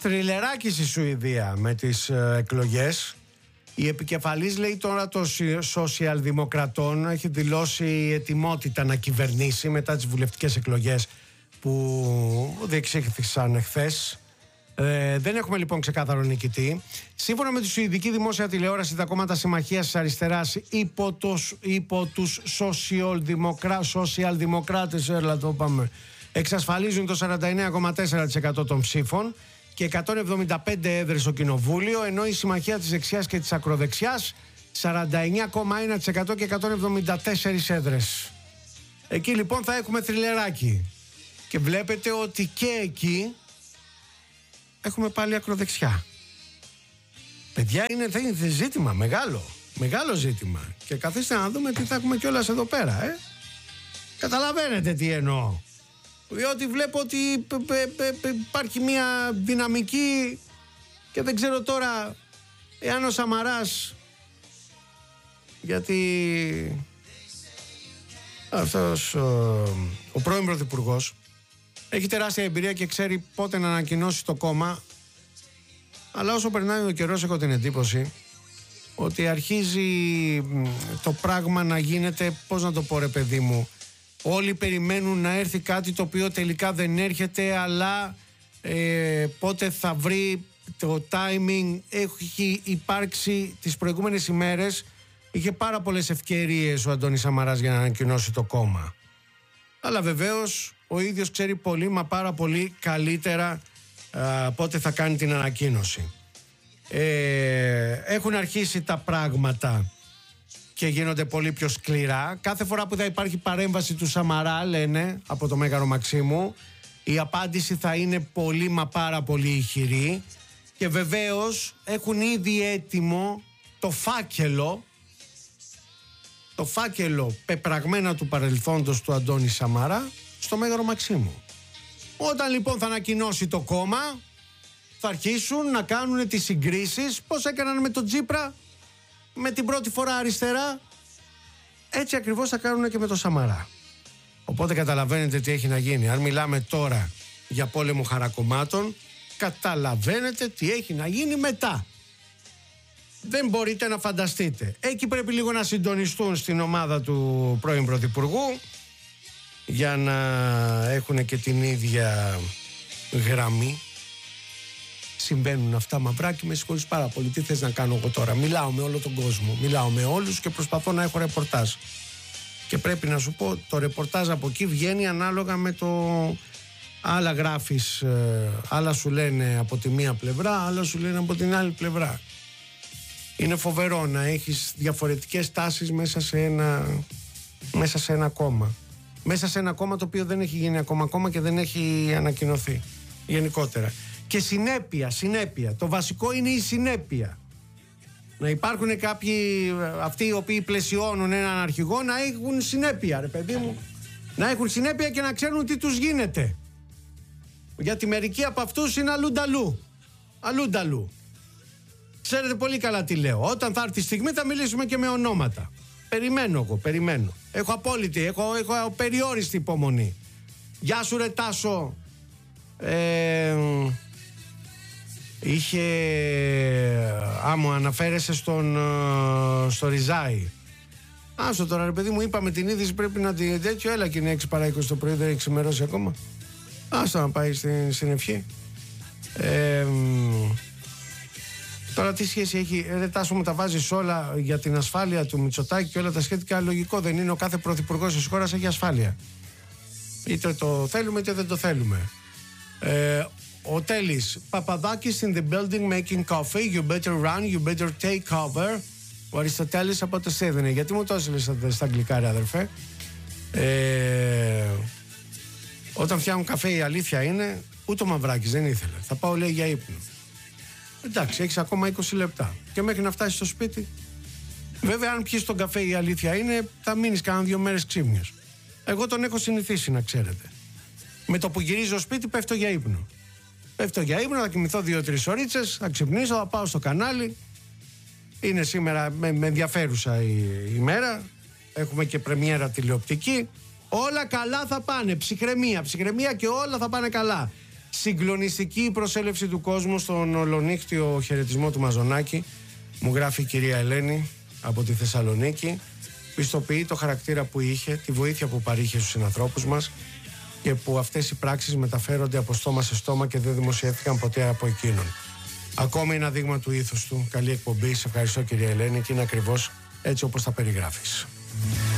Θριλεράκι στη Σουηδία με τις εκλογές. Η επικεφαλής, λέει, τώρα των σοσιαλδημοκρατών έχει δηλώσει ετοιμότητα να κυβερνήσει μετά τις βουλευτικές εκλογές που διεξήχθησαν εχθές. Δεν έχουμε λοιπόν ξεκάθαρο νικητή. Σύμφωνα με τη Σουηδική Δημόσια Τηλεόραση, τα κόμματα συμμαχίας της αριστεράς υπό τους σοσιαλδημοκράτες, εξασφαλίζουν το 49,4% των ψήφων και 175 έδρες στο κοινοβούλιο, ενώ η συμμαχία της δεξιάς και της ακροδεξιάς 49,1% και 174 έδρες. Εκεί λοιπόν θα έχουμε θριλεράκι. Και βλέπετε ότι και εκεί έχουμε πάλι ακροδεξιά. Παιδιά, είναι ζήτημα μεγάλο ζήτημα. Και καθίστε να δούμε τι θα έχουμε κιόλας εδώ πέρα. Καταλαβαίνετε τι εννοώ. Διότι βλέπω ότι υπάρχει μια δυναμική και δεν ξέρω τώρα εάν ο Σαμαράς, γιατί αυτός ο πρώην πρωθυπουργός έχει τεράστια εμπειρία και ξέρει πότε να ανακοινώσει το κόμμα, αλλά όσο περνάει ο καιρός έχω την εντύπωση ότι αρχίζει το πράγμα να γίνεται, πώς να το πω ρε παιδί μου, όλοι περιμένουν να έρθει κάτι το οποίο τελικά δεν έρχεται, αλλά πότε θα βρει το timing. Έχει υπάρξει τις προηγούμενες ημέρες, είχε πάρα πολλές ευκαιρίες ο Αντώνης Σαμαράς για να ανακοινώσει το κόμμα, αλλά βεβαίως ο ίδιος ξέρει πολύ μα πάρα πολύ καλύτερα πότε θα κάνει την ανακοίνωση. Έχουν αρχίσει τα πράγματα και γίνονται πολύ πιο σκληρά. Κάθε φορά που θα υπάρχει παρέμβαση του Σαμαρά, λένε από το Μέγαρο Μαξίμου, η απάντηση θα είναι πολύ μα πάρα πολύ ηχηρή. Και βεβαίως έχουν ήδη έτοιμο το φάκελο πεπραγμένα του παρελθόντος του Αντώνη Σαμαρά στο Μέγαρο Μαξίμου. Όταν λοιπόν θα ανακοινώσει το κόμμα, θα αρχίσουν να κάνουν τις συγκρίσεις, πώς έκαναν με τον Τσίπρα με την πρώτη φορά αριστερά, έτσι ακριβώς θα κάνουν και με τον Σαμαρά. Οπότε καταλαβαίνετε τι έχει να γίνει. Αν μιλάμε τώρα για πόλεμο χαρακομμάτων, καταλαβαίνετε τι έχει να γίνει μετά. Δεν μπορείτε να φανταστείτε. Εκεί πρέπει λίγο να συντονιστούν στην ομάδα του πρώην πρωθυπουργού για να έχουν και την ίδια γραμμή. Συμβαίνουν αυτά, Μαυράκι, με συγχωρείς πάρα πολύ. Τι θες να κάνω εγώ τώρα? Μιλάω με όλο τον κόσμο, μιλάω με όλους και προσπαθώ να έχω ρεπορτάζ. Και πρέπει να σου πω, το ρεπορτάζ από εκεί βγαίνει ανάλογα με το... Άλλα γράφεις, άλλα σου λένε από τη μία πλευρά, άλλα σου λένε από την άλλη πλευρά. Είναι φοβερό να έχεις διαφορετικές τάσεις μέσα σε ένα κόμμα. Μέσα σε ένα κόμμα το οποίο δεν έχει γίνει ακόμα και δεν έχει ανακοινωθεί γενικότερα. Και συνέπεια. Το βασικό είναι η συνέπεια. Να υπάρχουν κάποιοι, αυτοί οι οποίοι πλαισιώνουν έναν αρχηγό, να έχουν συνέπεια, ρε παιδί μου. Να έχουν συνέπεια και να ξέρουν τι τους γίνεται. Γιατί μερικοί από αυτούς είναι αλλούνταλού. Ξέρετε πολύ καλά τι λέω. Όταν θα έρθει η στιγμή θα μιλήσουμε και με ονόματα. Περιμένω. Έχω περιόριστη υπομονή. Γεια σου ρε Τάσο. Μου αναφέρεσαι στο Ριζάι. Άσο τώρα ρε παιδί μου, είπαμε την είδηση, πρέπει να την τέτοιο. Έλα και είναι 6 παρά 20 το πρωί, δεν έχει ξημερώσει ακόμα. Άσο να πάει στην ευχή. Τώρα τι σχέση έχει? Ρε Τάσο, μου τα βάζεις όλα για την ασφάλεια του Μητσοτάκη και όλα τα σχετικά. Λογικό δεν είναι? Ο κάθε πρωθυπουργός της χώρας έχει ασφάλεια. Είτε το θέλουμε είτε δεν το θέλουμε. Ο Τέλης, Παπαδάκης in the building making coffee. You better run, you better take cover. Ο Αριστοτέλης από το Σίδνεϊ. Γιατί μου το έστειλες στα αγγλικά ρε αδερφέ? Όταν φτιάχνουν καφέ η αλήθεια είναι, ούτε ο Μαυράκης δεν ήθελε. Θα πάω λέει για ύπνο. Εντάξει, έχεις ακόμα 20 λεπτά. Και μέχρι να φτάσεις στο σπίτι. Βέβαια, αν πιεις τον καφέ η αλήθεια είναι, θα μείνεις κάνα 2 μέρες ξύμνιος. Εγώ τον έχω συνηθίσει, να ξέρετε. Με το που γυρίζω σπίτι πέφτω για ύπνο. Θα κοιμηθώ 2-3 ωρίτσες, θα ξυπνήσω, θα πάω στο κανάλι. Είναι σήμερα με ενδιαφέρουσα η ημέρα. Έχουμε και πρεμιέρα τηλεοπτική. Όλα καλά θα πάνε. Ψυχραιμία και όλα θα πάνε καλά. Συγκλονιστική η προσέλευση του κόσμου στον ολονύχτιο χαιρετισμό του Μαζονάκη, μου γράφει η κυρία Ελένη από τη Θεσσαλονίκη. Πιστοποιεί το χαρακτήρα που είχε, τη βοήθεια που παρήχε στους συνανθρώπους μας και που αυτές οι πράξεις μεταφέρονται από στόμα σε στόμα και δεν δημοσιεύτηκαν ποτέ από εκείνον. Ακόμη ένα δείγμα του ήθους του. Καλή εκπομπή. Σε ευχαριστώ κυρία Ελένη και είναι ακριβώς έτσι όπως τα περιγράφεις.